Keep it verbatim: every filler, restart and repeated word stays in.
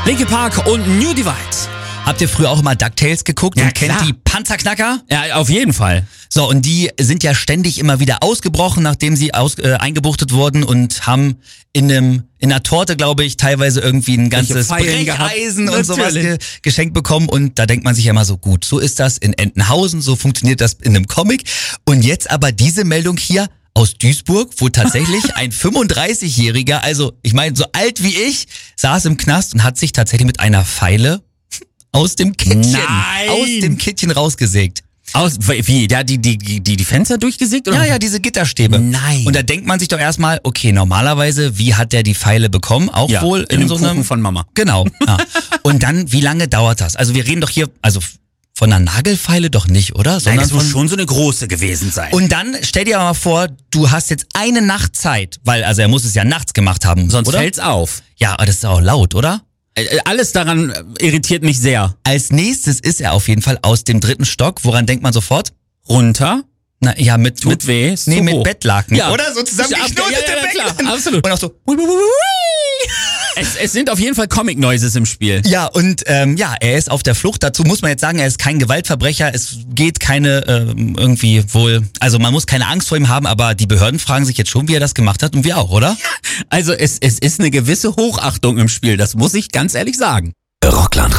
Linkin Park und New Divide. Habt ihr früher auch immer DuckTales geguckt Ja, und kennt klar. die Panzerknacker? Ja, auf jeden Fall. So, und die sind ja ständig immer wieder ausgebrochen, nachdem sie aus, äh, eingebuchtet wurden und haben in einem in einer Torte, glaube ich, teilweise irgendwie ein ganzes Pfeilen Brecheisen gehabt. und sowas ge Natürlich. geschenkt bekommen. Und da denkt man sich ja immer so, gut, so ist das in Entenhausen, so funktioniert das in einem Comic. Und jetzt aber diese Meldung hier aus Duisburg, wo tatsächlich ein fünfunddreißigjähriger, also ich meine so alt wie ich, saß im Knast und hat sich tatsächlich mit einer Feile aus dem Kittchen, Nein! aus dem Kittchen rausgesägt. Aus, wie, ja, die, die, die, die Fenster durchgesägt? Oder? Ja, ja, diese Gitterstäbe. Nein. Und da denkt man sich doch erstmal, okay, normalerweise, wie hat der die Pfeile bekommen? Auch Ja, wohl in in, dem so Kuchen einem... von Mama. Genau. Ja. Und dann, wie lange dauert das? Also wir reden doch hier, also von einer Nagelfeile doch nicht, oder? Nein, Sondern das muss von, schon so eine große gewesen sein. und dann stell dir mal vor, du hast jetzt eine Nacht Zeit, weil, also er muss es ja nachts gemacht haben, Sonst oder? fällt's auf. Ja, aber das ist auch laut, oder? Äh, Alles daran äh, irritiert mich sehr. Als nächstes ist er auf jeden Fall aus dem dritten Stock. Woran denkt man sofort? Runter? Na, ja, mit... Tut weh, ist Nee, zu mit hoch. Bettlaken. Ja. Oder so zusammengeknotete Ja, ja, ja, klar, Bettlaken. absolut. Und auch so... Es, es sind auf jeden Fall Comic-Noises im Spiel. Ja, und ähm, ja, er ist auf der Flucht. Dazu muss man jetzt sagen, er ist kein Gewaltverbrecher. Es geht keine ähm, irgendwie wohl... Also man muss keine Angst vor ihm haben, aber die Behörden fragen sich jetzt schon, wie er das gemacht hat und wir auch, oder? Also es, es ist eine gewisse Hochachtung im Spiel, das muss ich ganz ehrlich sagen. Rockland